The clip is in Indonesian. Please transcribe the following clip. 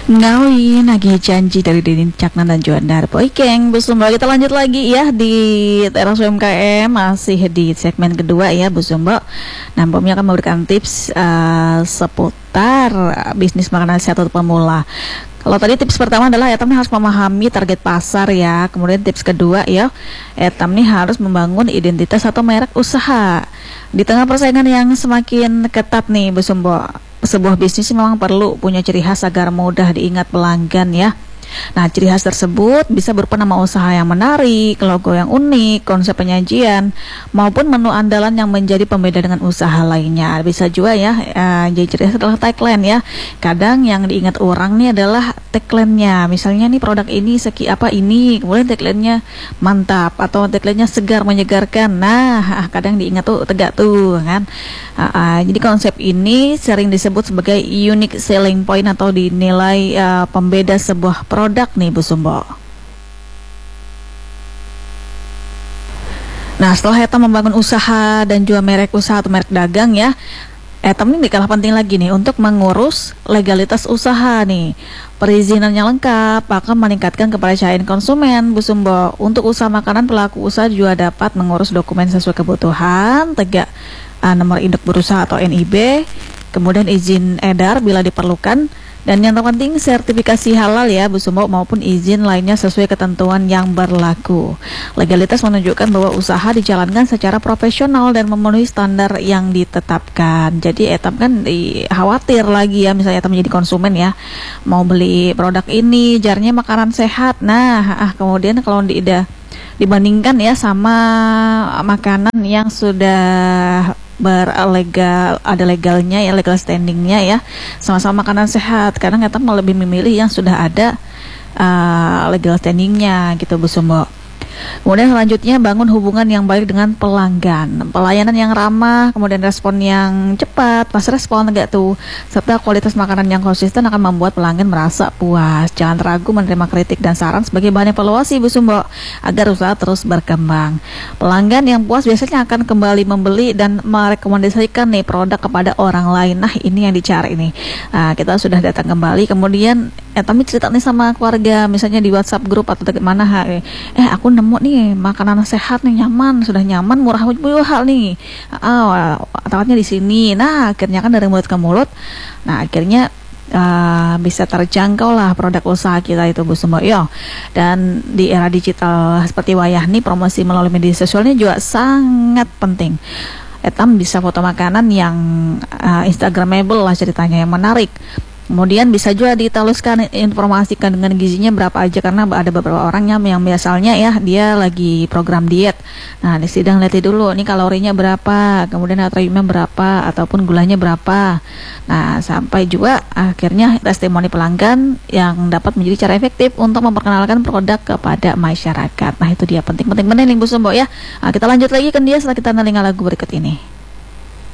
Ngawin lagi janji dari Didin Caknan dan Juandar Boy Keng. Bu Sumba, kita lanjut lagi ya di teras UMKM, masih di segmen kedua ya Bu Sumba. Nah, Mbaknya akan memberikan tips seputar bisnis makanan sehat untuk pemula. Kalau tadi tips pertama adalah Etam nih harus memahami target pasar ya. Kemudian tips kedua ya, Etam nih harus membangun identitas atau merek usaha. Di tengah persaingan yang semakin ketat nih Bu Sumba, sebuah bisnis memang perlu punya ciri khas agar mudah diingat pelanggan ya. Nah, ciri khas tersebut bisa berupa nama usaha yang menarik, logo yang unik, konsep penyajian, maupun menu andalan yang menjadi pembeda dengan usaha lainnya. Bisa juga ya, jadi ciri khas adalah tagline ya. Kadang yang diingat orang nih adalah tagline-nya. Misalnya nih produk ini ini, kemudian tagline-nya mantap atau tagline-nya segar menyegarkan. Nah, kadang diingat tuh tegak tuh kan. Jadi konsep ini sering disebut sebagai unique selling point atau dinilai pembeda sebuah produk nih Bu Sumbo. Nah, setelah Etam membangun usaha dan juga merek usaha atau merek dagang ya, Etam ini kalah penting lagi nih untuk mengurus legalitas usaha nih. Perizinannya lengkap akan meningkatkan kepercayaan konsumen Bu Sumbo. Untuk usaha makanan, pelaku usaha juga dapat mengurus dokumen sesuai kebutuhan, tegak nomor induk berusaha atau NIB, kemudian izin edar bila diperlukan, dan yang terpenting sertifikasi halal ya Bu Sumbo, maupun izin lainnya sesuai ketentuan yang berlaku. Legalitas menunjukkan bahwa usaha dijalankan secara profesional dan memenuhi standar yang ditetapkan. Jadi Etam kan khawatir lagi ya, misalnya Etam menjadi konsumen ya, mau beli produk ini jarnya makanan sehat. Nah, kemudian kalau dibandingkan ya sama makanan yang sudah ada legalnya ya, legal standingnya ya, sama-sama makanan sehat, kadang kita mau lebih memilih yang sudah ada legal standingnya gitu Bu Sumbo. Kemudian selanjutnya, bangun hubungan yang baik dengan pelanggan, pelayanan yang ramah, kemudian respon yang cepat, pas respon enggak tuh, serta kualitas makanan yang konsisten akan membuat pelanggan merasa puas. Jangan ragu menerima kritik dan saran sebagai bahan evaluasi Bu Sumbo, agar usaha terus berkembang. Pelanggan yang puas biasanya akan kembali membeli dan merekomendasikan nih produk kepada orang lain. Nah, ini yang dicari nih. Kita sudah datang kembali, kemudian Tami cerita nih sama keluarga, misalnya di WhatsApp grup atau bagaimana, aku nemu nih makanan sehat nih, sudah nyaman, murah hal nih, tempatnya di sini. Nah, akhirnya kan dari mulut ke mulut, nah akhirnya bisa terjangkau lah produk usaha kita itu Bu Sumbo yo. Dan di era digital seperti wayah nih, promosi melalui media sosialnya juga sangat penting. Etam bisa foto makanan yang instagramable lah ceritanya, yang menarik. Kemudian bisa juga ditaluskan, informasikan dengan gizinya berapa aja, karena ada beberapa orang yang misalnya ya dia lagi program diet. Nah, di sidang lihat dulu nih kalorinya berapa, kemudian natriumnya berapa, ataupun gulanya berapa. Nah, sampai juga akhirnya testimoni pelanggan yang dapat menjadi cara efektif untuk memperkenalkan produk kepada masyarakat. Nah, itu dia penting-penting Bu Sumbo ya. Kita lanjut lagi ke dia setelah kita nelinga lagu berikut ini.